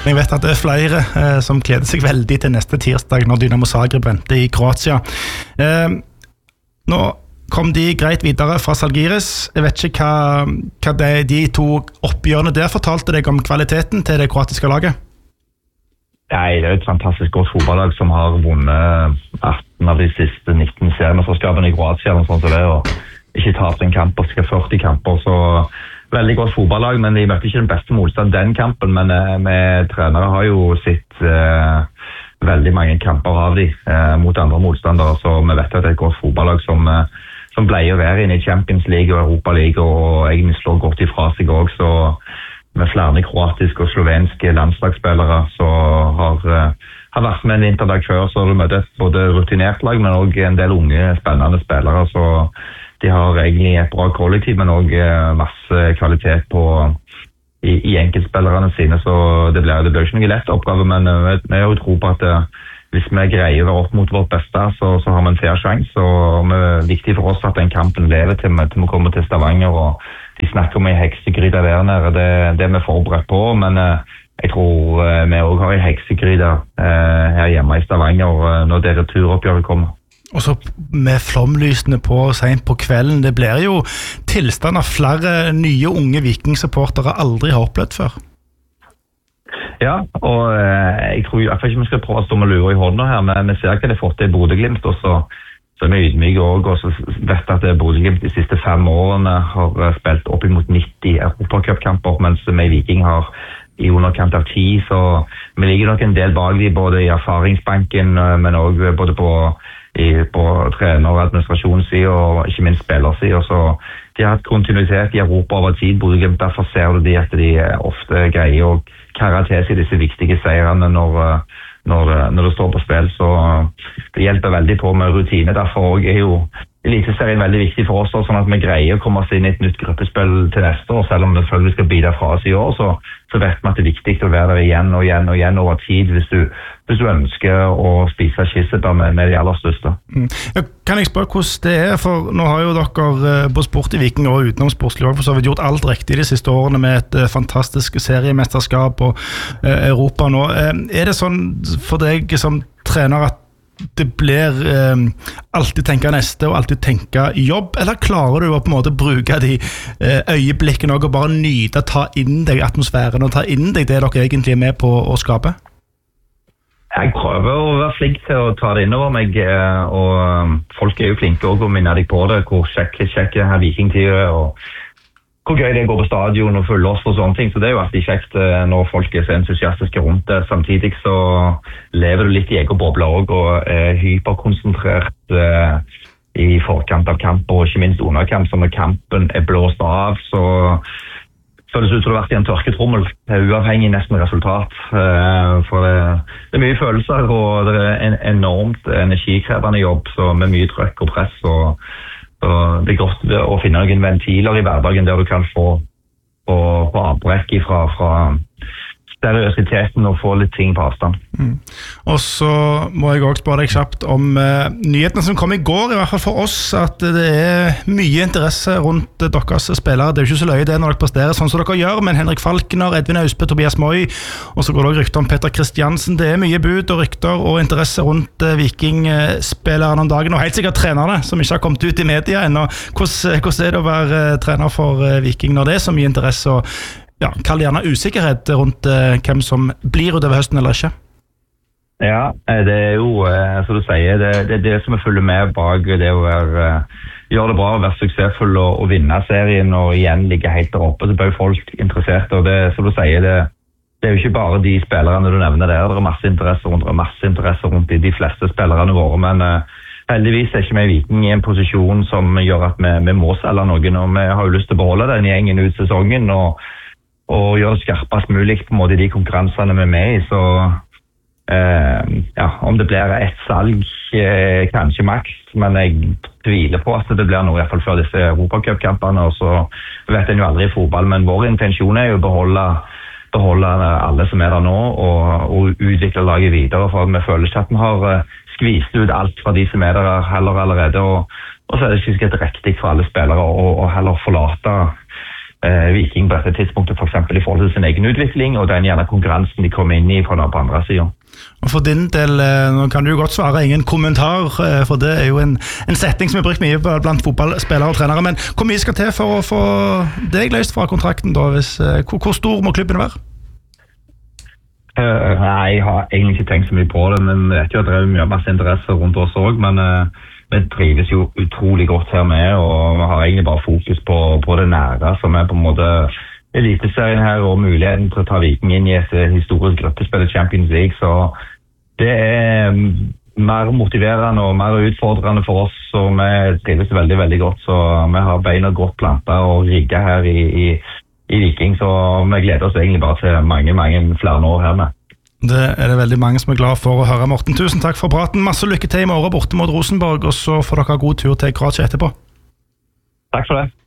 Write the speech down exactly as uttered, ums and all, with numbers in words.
Jeg vet at det er flere eh, som gleder seg veldig til neste tirsdag når Dynamo Zagreb venter i Kroatia. Eh, nå kom de greit videre fra Zalgiris. Jeg vet ikke hva, hva det, de to oppgjørene der fortalte deg om kvaliteten til det kroatiske laget. Nei, det er et fantastisk godt fotballag som har vunnet atten av de siste nitten seriemesterskapene i Kroatia eller sånt som det, og ikke tapt en kamp og skal førti kamper, så veldig godt fotballag, men de møtte ikke den beste motstand den kampen, men eh, med trenere har jo sitt eh, veldig mange kamper av de eh, mot andre motstandere, så vi vet at det er et godt fotballag som, eh, som pleier å være inne i Champions League og Europa League, og egentlig slår godt ifra seg også, så med flere kroatiske og slovenske landslagsspillere så har, uh, har vært med en vinterdag før, så har du møtt et både rutinert lag, men også en del unge, spennende spillere, så de har egentlig et bra kollektiv, men også uh, masse kvalitet på, i, i enkeltspillerne sine, så det blir, det blir ikke noe lett oppgave, men uh, vi har jo tro på at uh, hvis vi greier å være opp mot vårt beste, så, så har vi en fair sjanse, og det er viktig for oss at den kampen lever til vi, til vi kommer til Stavanger, og de snakker om en heksegryte der nede, det, det er vi forberedt på, men eh, jeg tror eh, vi også har en heksegryte eh, her hjemme i Stavanger eh, når det returoppgjøret kommer. Og så med flomlysene på sent på kvelden, det blir jo tilstand av flere nye unge vikingsupportere aldri har opplevd før. Ja, og eh, jeg tror i hvert fall ikke vi skal prøve å stå med lua i hånda her, men vi ser ikke det fått til Bodø-Glimt, og så Så er vi ydmyke også, og så vet at Bodø-Glimt de siste fem årene har spilt opp imot nitti Europacup-kamper, mens vi i Viking har i underkant av ti, så vi ligger nok en del bak de, både i erfaringsbanken, men også både på, i, på trener- og administrasjonssiden, og ikke minst spillersiden, så de har hatt kontinuitet i Europa over tid, Bodø-Glimt, derfor ser du de at de ofte greier å karre til seg disse viktige seirene når Når, når det står på spill, så det hjelper veldig på med rutine. Derfor er jo Eliteserien veldig viktig for oss, sånn at vi greier å komme oss inn i et nytt gruppespill til neste år. Selv om vi selvfølgelig skal bidra fra oss i år, så, så vet vi at det er viktig å være der igjen og igjen og igjen over tid hvis du, hvis du ønsker å spise kirsebær med, med de aller største. Mm. Ja, kan jeg spørre hvordan det er? For nå har jo dere på Sport i Viking og utenom sportslig for så vidt gjort alt riktig de siste årene med et fantastisk seriemesterskap og eh, Europa nå. Eh, er det sånn for deg som trener at det blir eh, alltid tenke neste og alltid tenke jobb, eller klarer du å på en måte bruke de eh, øyeblikkene og bare nyte, ta inn deg atmosfæren og ta inn deg det dere egentlig er med på å skape? Jeg prøver å være flink til å ta det innover meg, og folk er jo flinke også å minne deg på det, hvor kjekk kjekk her vikingtid er, og hvor gøy det går på stadion og følge oss og sånne ting, så det er jo alltid kjekt når folk er så entusiastiske rundt det. Samtidig så lever du litt i egen boble også, og er hyperkonsentrert eh, i forkant av kamp, og ikke minst under kamp, så når kampen er blåst av, så føles ut som du har vært i en tørketrommel, uavhengig nesten resultat, eh, for det, det er mye følelser, og det er en enormt energikrevende jobb, så med mye trøkk og press, og så det er godt å finne noen ventiler i hverdagen der du kan få, få, få avbrekk fra, fra seriøsiteten og få litt ting på avstand. Mm. Og så må jeg også spørre deg kjapt om uh, nyhetene som kom i går, i hvert fall for oss, at det er mye interesse rundt uh, deres spillere. Det er jo ikke så løye det når dere presterer sånn som dere gjør, men Henrik Falkner, Edvin Austbø, Tobias Moi, og så går det også rykter om Petter Kristiansen. Det er mye bud og rykter og interesse rundt uh, Viking-spillerne om dagen, og helt sikkert trenerne som ikke har kommet ut i media ennå. Hvordan, hvordan er det å være uh, trener for uh, Viking når det er så mye interesse og ja, kall gjerne usikkerhet rundt uh, hvem som blir utover høsten eller ikke? Ja, det er jo, uh, som du sier, det, det er det som er følger med bak det å være, uh, gjøre det bra, være suksessfull og, og vinne serien og igjen ligge helt der oppe, så blir folk interessert, og det, som du sier, det, det er jo ikke bare de spillerne du nevner der, det er masse interesse rundt, det er masse interesse rundt de, de fleste spillerne våre, men uh, heldigvis er ikke vi i Viking i en posisjon som gjør at vi, vi må selge noen, og vi har jo lyst til å beholde den gjengen ut sesongen, og og gjøre det skarpest mulig på en måte i de konkurransene vi er med i, så eh, ja, om det blir et salg, eh, kanskje maks, men jeg tviler på at det blir noe i hvert fall før disse Europacup-kampene, og så vet en jo aldri i fotball, men vår intensjon er jo å beholde, beholde alle som er der nå, og, og utvikle laget videre, for vi føler ikke at vi har uh, skvist ut alt fra de som er der heller allerede, og, og så er det ikke sikkert riktig for alle spillere å, å heller forlate eh, Viking på dette tidspunktet, for eksempel i forhold til sin egen utvikling, og den gjerne konkurransen de kommer inn i fra den på andre siden. Og for din del, nå kan du jo godt svare ingen kommentar, for det er jo en, en setting som er brukt mye blant fotballspillere og trenere, men hvor mye skal til for å få deg løst fra kontrakten da? Hvis, hvor, hvor stor må klubben være? Uh, nei, jeg har egentlig ikke tenkt så mye på det, men jeg vet jo at det er mye masse interesse rundt oss også, men uh, vi trives jo utrolig godt her med, og vi har egentlig bare fokus på, på det nære, som er på en måte eliteserien her, og muligheten til å ta Viking inn i et historisk gruppespill i Champions League, så det er mer motiverende og mer utfordrende for oss, og vi trives veldig, veldig godt, så vi har beina godt plantet og rigget her i, i, i Viking, så vi gleder oss egentlig bare til mange, mange flere år her med. Det er det veldig mange som er glad for å høre, Morten. Tusen takk for praten. Masse lykke til i morgen borte mot Rosenborg, og så får dere god tur til Kroatia etterpå. Takk for det.